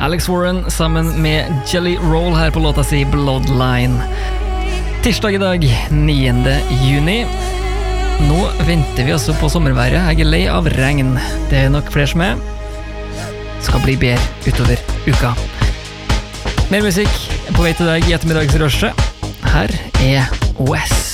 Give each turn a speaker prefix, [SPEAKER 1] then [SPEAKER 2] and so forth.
[SPEAKER 1] Alex Warren sammen med Jelly Roll her på låta si Bloodline. Tirsdag i dag, 9. juni. Nå venter vi også på sommerværet. Jeg lei av regn. Det nok flere som skal bli bedre utover uka. Mer musikk på vei til deg i ettermiddagsrushet. Her Wes.